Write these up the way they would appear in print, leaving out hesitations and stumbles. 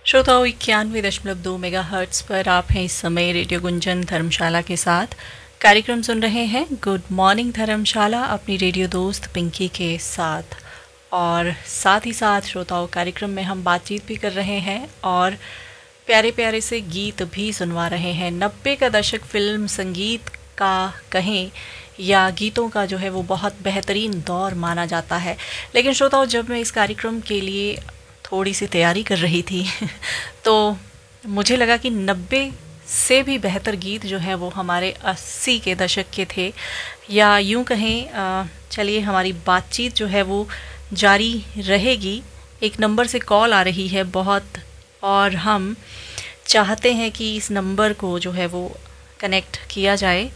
श्रोताओं 91.2 mega hertz पर आप हैं इस समय रेडियो गुंजन धर्मशाला के साथ। कार्यक्रम सुन रहे हैं गुड मॉर्निंग धर्मशाला अपनी रेडियो दोस्त पिंकी के साथ। और साथ ही साथ श्रोताओं कार्यक्रम में हम बातचीत भी कर रहे हैं और प्यारे प्यारे से गीत भी सुनवा रहे हैं। 90 का दशक फिल्म संगीत का कहें या गीतों का जो है वो बहुत बेहतरीन दौर माना जाता है। लेकिन श्रोताओं जब मैं इस कार्यक्रम के लिए थोड़ी सी तैयारी कर रही थी तो मुझे लगा कि 90 से भी बेहतर गीत जो है वो हमारे 80 के दशक के थे, या यूं कहें चलिए हमारी बातचीत जो है वो जारी रहेगी। एक नंबर से कॉल आ रही है बहुत, और हम चाहते हैं कि इस नंबर को जो है वो कनेक्ट किया जाए।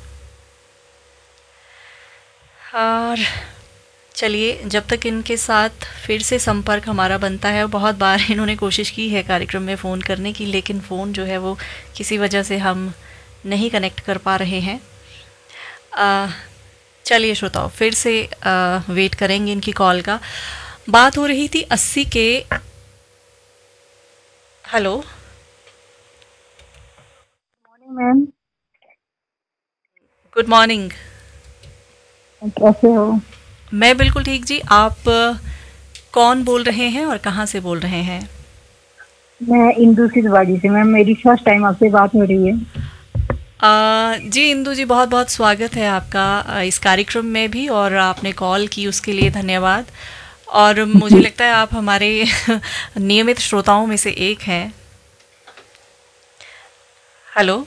और चलिए जब तक इनके साथ फिर से संपर्क हमारा बनता है, बहुत बार इन्होंने कोशिश की है कार्यक्रम में फ़ोन करने की, लेकिन फ़ोन जो है वो किसी वजह से हम नहीं कनेक्ट कर पा रहे हैं। चलिए श्रोताओ फिर से वेट करेंगे इनकी कॉल का। बात हो रही थी 80 के। Hello morning ma'am. Good morning. कैसे हो? मैं बिल्कुल ठीक जी। आप कौन बोल रहे हैं और कहाँ से बोल रहे हैं? मैं इंदू सिद्धवाड़ी से मैम। मेरी फर्स्ट टाइम आपसे बात हो रही है। जी इंदू जी, बहुत बहुत स्वागत है आपका इस कार्यक्रम में भी, और आपने कॉल की उसके लिए धन्यवाद। और मुझे लगता है आप हमारे नियमित श्रोताओं में से एक हैं। हेलो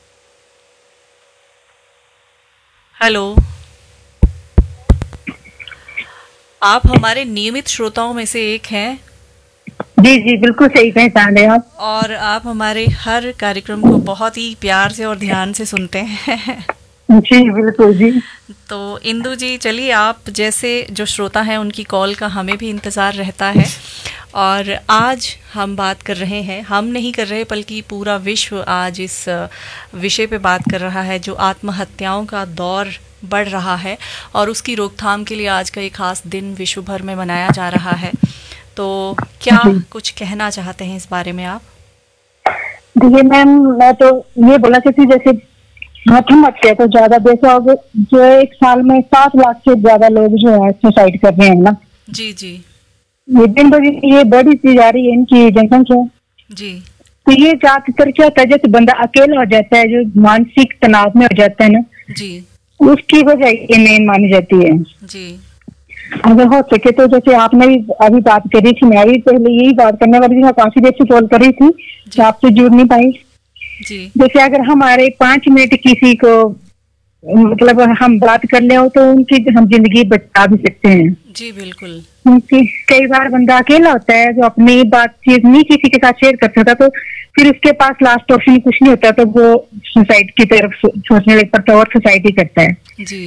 हेलो, आप हमारे नियमित श्रोताओं में से एक हैं। जी जी बिल्कुल सही पहचान रहे आप। और आप हमारे हर कार्यक्रम को बहुत ही प्यार से और ध्यान से सुनते हैं। जी बिल्कुल जी। तो इंदु जी चलिए, आप जैसे जो श्रोता हैं उनकी कॉल का हमें भी इंतज़ार रहता है। और आज हम बात कर रहे हैं, हम नहीं कर रहे बल्कि पूरा विश्व आज इस विषय पे बात कर रहा है जो आत्महत्याओं का दौर बढ़ रहा है, और उसकी रोकथाम के लिए आज का एक खास दिन विश्व भर में मनाया जा रहा है। तो क्या कुछ कहना चाहते हैं इस बारे में आप? देखिए मैम, मैं तो ये बोला चाहती जैसे आत्महत्या तो ज्यादा देखा होगा, जो एक साल में 7 लाख से ज्यादा लोग जो है सुसाइड कर रहे हैं ना। जी जी। ये दिन ब दिन ये बढ़ी सी जा रही है इनकी जनसंख्या जी। तो ये ज्यादातर क्या होता है, जैसे बंदा अकेला हो जाता है, जो मानसिक तनाव में हो जाता है ना जी, उसकी वजह ये मेन मानी जाती है जी। अगर हो सके तो जैसे आपने भी अभी बात करी थी, मैं भी पहले यही बात करने वाली थी, मैं काफी देर से कॉल करी थी तो आपसे जुड़ नहीं पाई जी। जैसे अगर हमारे 5 मिनट किसी को मतलब हम बात कर ले तो उनकी हम जिंदगी बचा भी सकते हैं जी बिल्कुल। क्योंकि कई बार बंदा अकेला होता है जो अपनी बातचीत नहीं किसी के साथ शेयर कर सकता, तो फिर उसके पास लास्ट ऑप्शन कुछ नहीं होता, तो वो सुसाइड की तरफ सोचने लग पड़ता है और सुसाइड ही करता है जी।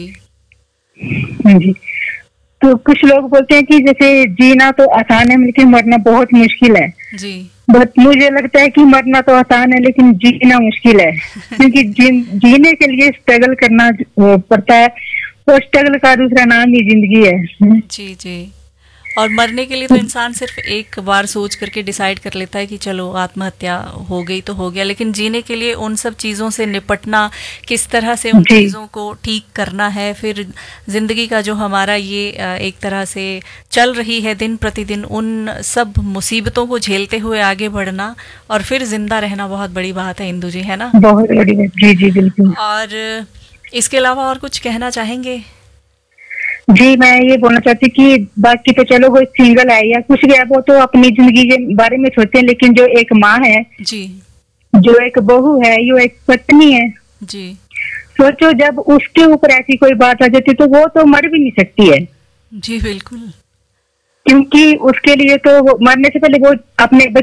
हाँ जी। तो कुछ लोग बोलते हैं कि जैसे जीना तो आसान है लेकिन मरना बहुत मुश्किल है जी। बट मुझे लगता है कि मरना तो आसान है लेकिन जीना मुश्किल है क्योंकि जीने के लिए स्ट्रगल करना पड़ता है, और स्ट्रगल का दूसरा नाम ही जिंदगी है जी जी। और मरने के लिए तो इंसान सिर्फ एक बार सोच करके डिसाइड कर लेता है कि चलो आत्महत्या हो गई तो हो गया, लेकिन जीने के लिए उन सब चीज़ों से निपटना, किस तरह से उन चीज़ों को ठीक करना है, फिर ज़िंदगी का जो हमारा ये एक तरह से चल रही है दिन प्रतिदिन, उन सब मुसीबतों को झेलते हुए आगे बढ़ना और फिर जिंदा रहना बहुत बड़ी बात है इंदु जी, है ना? बहुत बड़ी बात। जी जी बिल्कुल। और इसके अलावा और कुछ कहना चाहेंगे? जी मैं ये बोलना चाहती कि बाकी तो चलो कोई सिंगल है या कुछ भी है वो तो अपनी जिंदगी के बारे में सोचते हैं, लेकिन जो एक माँ है जी, जो एक बहू है, यो एक पत्नी है जी, सोचो जब उसके ऊपर ऐसी कोई बात आ जाती तो वो तो मर भी नहीं सकती है जी बिल्कुल, क्योंकि उसके लिए तो मरने से पहले वो अपने